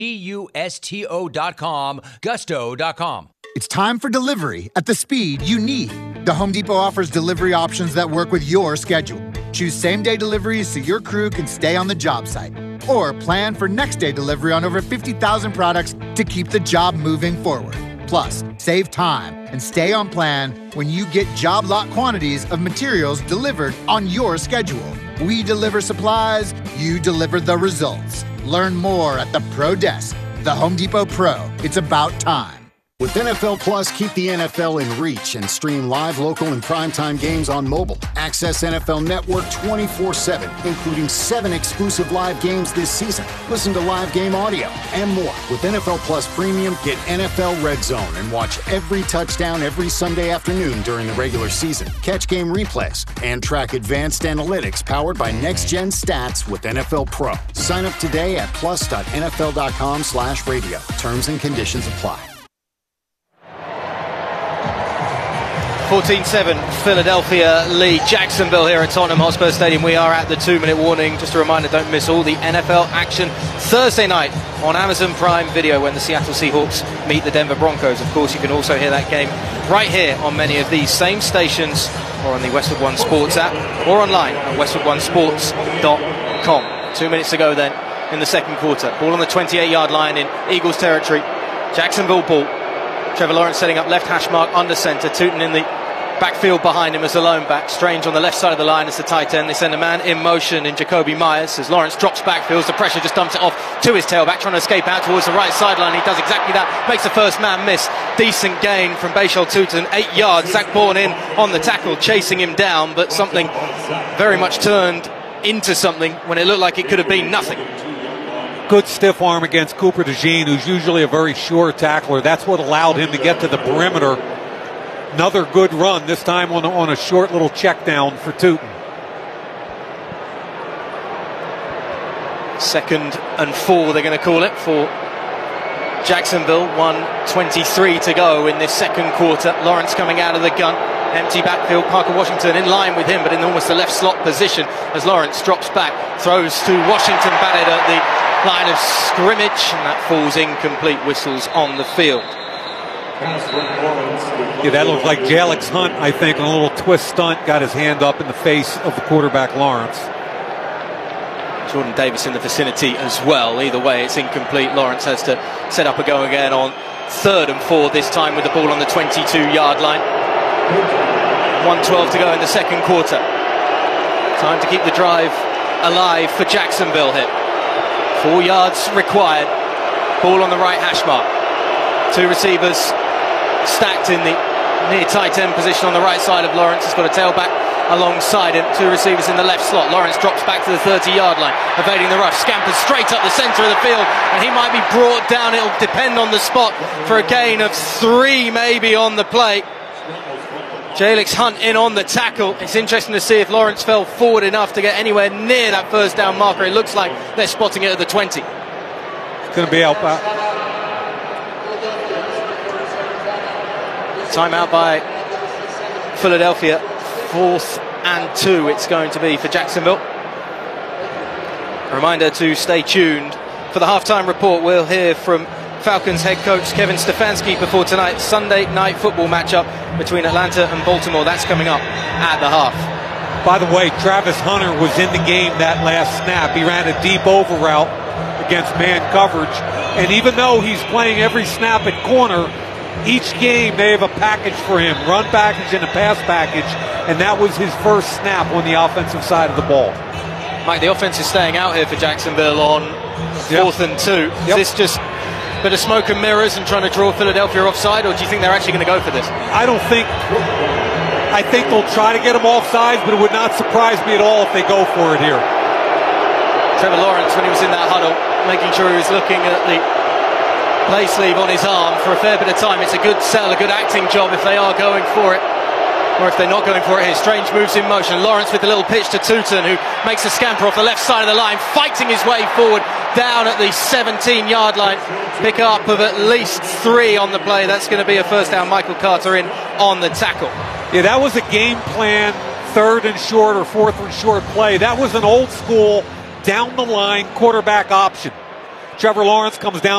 Gusto.com, gusto.com. It's time for delivery at the speed you need. The Home Depot offers delivery options that work with your schedule. Choose same-day deliveries so your crew can stay on the job site. Or plan for next-day delivery on over 50,000 products to keep the job moving forward. Plus, save time and stay on plan when you get job lot quantities of materials delivered on your schedule. We deliver supplies, you deliver the results. Learn more at the Pro Desk. The Home Depot Pro. It's about time. With NFL Plus, keep the NFL in reach and stream live, local, and primetime games on mobile. Access NFL Network 24/7, including 7 exclusive live games this season. Listen to live game audio and more. With NFL Plus Premium, get NFL Red Zone and watch every touchdown every Sunday afternoon during the regular season. Catch game replays and track advanced analytics powered by Next Gen Stats with NFL Pro. Sign up today at plus.nfl.com/radio. Terms and conditions apply. 14-7, Philadelphia lead. Jacksonville here at Tottenham Hotspur Stadium. We are at the 2-minute warning. Just a reminder, don't miss all the NFL action Thursday night on Amazon Prime Video when the Seattle Seahawks meet the Denver Broncos. Of course, you can also hear that game right here on many of these same stations or on the Westwood One Sports app or online at westwoodonesports.com. 2 minutes to go then in the second quarter. Ball on the 28-yard line in Eagles territory. Jacksonville ball. Trevor Lawrence setting up left hash mark under center. Tootin in the backfield behind him as the lone back. Strange on the left side of the line as the tight end. They send a man in motion in Jakobi Meyers as Lawrence drops back, feels the pressure, just dumps it off to his tailback, trying to escape out towards the right sideline. He does exactly that, makes the first man miss. Decent gain from Bashal Tootin, 8 yards. Zach Bourne in on the tackle, chasing him down, but something very much turned into something when it looked like it could have been nothing. Good stiff arm against Cooper DeJean, who's usually a very sure tackler. That's what allowed him to get to the perimeter. Another good run, this time on a short little check down for Tootin. 2nd and 4, they're going to call it for Jacksonville. 1:23 to go in this second quarter. Lawrence coming out of the gun. Empty backfield. Parker Washington in line with him, but in almost the left slot position as Lawrence drops back. Throws to Washington, batted at the line of scrimmage, and that falls incomplete. Whistles on the field. Yeah, that looked like Jalix Hunt, I think, on a little twist stunt. Got his hand up in the face of the quarterback, Lawrence. Jordan Davis in the vicinity as well. Either way, it's incomplete. Lawrence has to set up a go again on 3rd and 4, this time with the ball on the 22-yard line. 1:12 to go in the second quarter. Time to keep the drive alive for Jacksonville here. 4 yards required. Ball on the right hash mark. 2 receivers stacked in the near tight end position on the right side of Lawrence. He's got a tailback alongside him. 2 receivers in the left slot. Lawrence drops back to the 30-yard line, evading the rush. Scampers straight up the center of the field, and he might be brought down. It'll depend on the spot for a gain of 3 maybe on the play. Jalix Hunt in on the tackle. It's interesting to see if Lawrence fell forward enough to get anywhere near that first down marker. It looks like they're spotting it at the 20. It's going to be out. Timeout by Philadelphia. 4th and 2 it's going to be for Jacksonville. A reminder to stay tuned for the halftime report. We'll hear from Falcons head coach Kevin Stefanski before tonight's Sunday night football matchup between Atlanta and Baltimore. That's coming up at the half. By the way, Travis Hunter was in the game that last snap. He ran a deep over route against man coverage. And even though he's playing every snap at corner, each game they have a package for him, run package and a pass package, and that was his first snap on the offensive side of the ball. Mike, the offense is staying out here for Jacksonville on 4th and 2. Is this just a bit of smoke and mirrors and trying to draw Philadelphia offside, or do you think they're actually going to go for this? I think they'll try to get him offsides, but it would not surprise me at all if they go for it here. Trevor Lawrence, when he was in that huddle, making sure he was looking at the play sleeve on his arm for a fair bit of time. It's a good sell, a good acting job if they are going for it. Or if they're not going for it here. Strange moves in motion. Lawrence with a little pitch to Tootin, who makes a scamper off the left side of the line, fighting his way forward down at the 17-yard line. Pick up of at least 3 on the play. That's going to be a first down. Michael Carter in on the tackle. Yeah, that was a game plan, 3rd and short or 4th and short play. That was an old school down the line quarterback option. Trevor Lawrence comes down